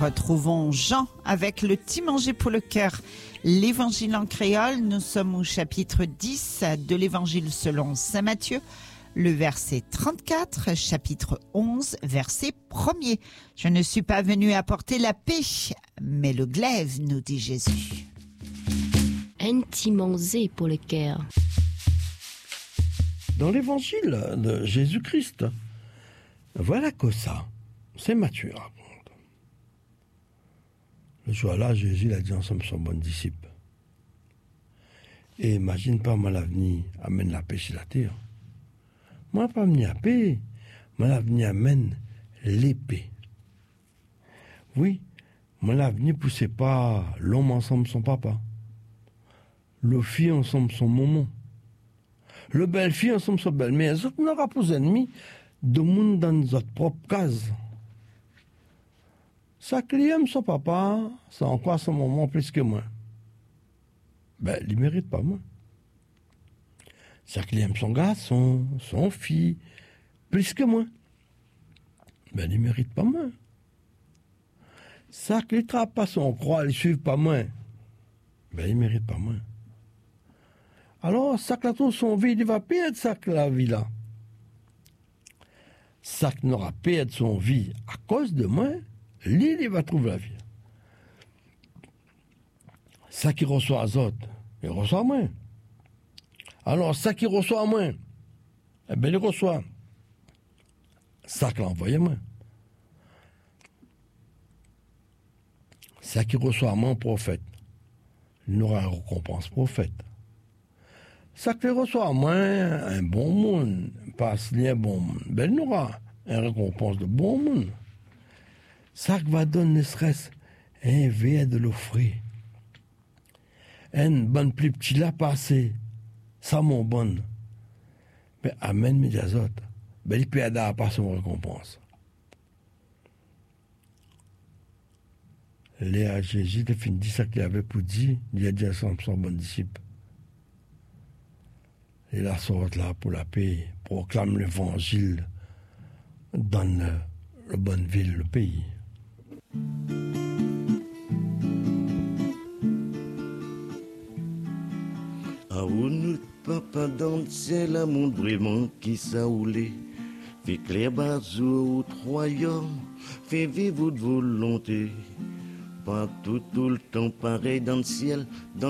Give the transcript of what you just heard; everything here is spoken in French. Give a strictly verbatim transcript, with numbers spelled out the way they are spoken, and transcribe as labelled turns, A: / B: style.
A: Retrouvons Jean avec le petit manger pour le cœur. L'évangile en créole, nous sommes au chapitre dix de l'évangile selon saint Matthieu, le verset trente-quatre, chapitre onze, verset premier. Je ne suis pas venu apporter la paix, mais le glaive, nous dit Jésus.
B: Un petit manger pour le cœur.
C: Dans l'évangile de Jésus-Christ, voilà que ça, c'est Matthieu raconte. Le jour-là, Jésus a dit ensemble son bon disciple. Et imagine pas, moi l'avenir amène la paix sur la terre. Moi pas venir à paix, moi l'avenir amène l'épée. Oui, moi l'avenir poussait pas l'homme ensemble son papa. Le fille ensemble son maman. Le belle-fille ensemble son belle-mère. Les autres n'aura pas ennemis de monde dans notre propre case. Ça client son papa, ça encore son maman plus que moi. Ben, il ne mérite pas moi. Ça client son garçon, son fille, plus que moi. Ben, il ne mérite pas moi. Ça ne trappe pas son croix, il ne suit pas moi. Ben, il ne mérite pas moi. Alors, ça que la son vie, il va perdre ça que la vie là. Ça qui n'aura perdu son vie à cause de moi, lui, il va trouver la vie. Ça qui reçoit les autres, il reçoit moins. Alors, ça qui reçoit moins, eh bien, il reçoit. Ça qui l'envoie moins. Ça qui reçoit moins prophète, il aura une récompense prophète. Ça qui reçoit moins un bon monde, passe un bon monde, ben, il aura une récompense de bon monde. Ça qui va donner ne serait-ce un verre de l'offrir. Un bon plus petit là passé, ça mon bon. Mais amène mes autres. Ben il peut avoir pas son récompense. Léa Jésus a fini ça qu'il avait pour dire, il a dit à son, son bon disciple. Et la sorte là pour la paix, proclame l'évangile dans le, le bonne ville, le pays.
D: Ah, où nous papa dans le ciel, à mon vraiment qui s'aoulé. Fait clair bazou au royaume, fait vivre de volonté. Pas tout, tout le temps pareil dans le ciel, dans